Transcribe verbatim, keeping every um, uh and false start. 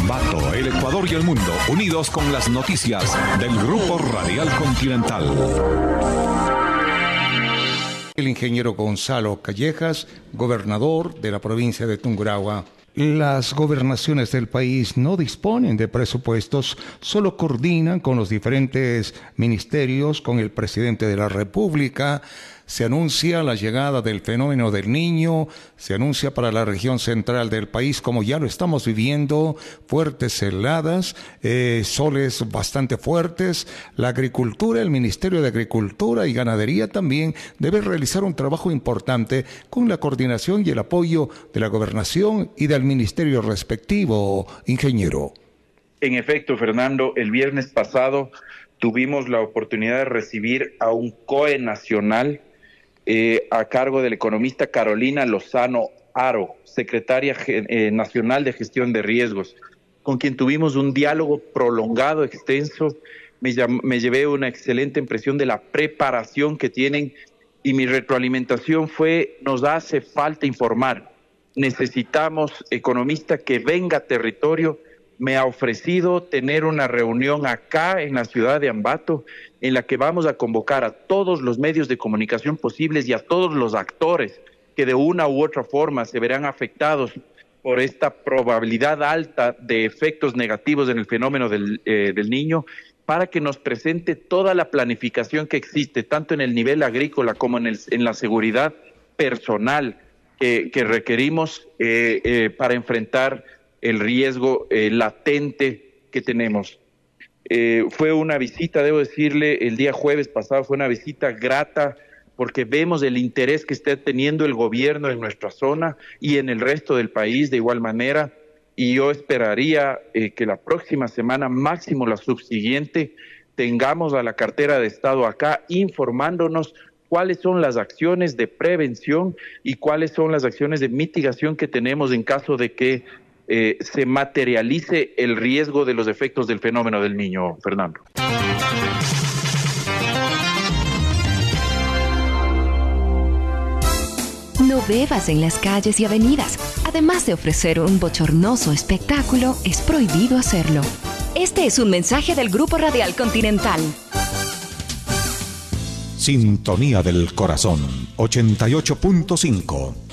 Ambato, el Ecuador y el mundo, unidos con las noticias del Grupo Radial Continental. El ingeniero Gonzalo Callejas, gobernador de la provincia de Tungurahua. Las gobernaciones del país no disponen de presupuestos, solo coordinan con los diferentes ministerios, con el presidente de la República. Se anuncia la llegada del fenómeno del Niño, se anuncia para la región central del país, como ya lo estamos viviendo, fuertes heladas, eh, soles bastante fuertes. La agricultura, el Ministerio de Agricultura y Ganadería también debe realizar un trabajo importante con la coordinación y el apoyo de la gobernación y del ministerio respectivo, ingeniero. En efecto, Fernando, el viernes pasado tuvimos la oportunidad de recibir a un C O E nacional Eh, a cargo de la economista Carolina Lozano Haro, secretaria eh, nacional de gestión de riesgos, con quien tuvimos un diálogo prolongado, extenso. Me, me llevé una excelente impresión de la preparación que tienen y mi retroalimentación fue: nos hace falta informar, necesitamos economista que venga a territorio. Me ha ofrecido tener una reunión acá en la ciudad de Ambato, en la que vamos a convocar a todos los medios de comunicación posibles y a todos los actores que de una u otra forma se verán afectados por esta probabilidad alta de efectos negativos en el fenómeno del, eh, del Niño, para que nos presente toda la planificación que existe, tanto en el nivel agrícola como en, el, en la seguridad personal que, que requerimos eh, eh, para enfrentar el riesgo eh, latente que tenemos. Eh, fue una visita, debo decirle, el día jueves pasado fue una visita grata, porque vemos el interés que está teniendo el gobierno en nuestra zona y en el resto del país de igual manera, y yo esperaría eh, que la próxima semana, máximo la subsiguiente, tengamos a la cartera de Estado acá informándonos cuáles son las acciones de prevención y cuáles son las acciones de mitigación que tenemos en caso de que Eh, se materialice el riesgo de los efectos del fenómeno del Niño, Fernando. No bebas en las calles y avenidas. Además de ofrecer un bochornoso espectáculo, es prohibido hacerlo. Este es un mensaje del Grupo Radial Continental. Sintonía del Corazón, ochenta y ocho punto cinco.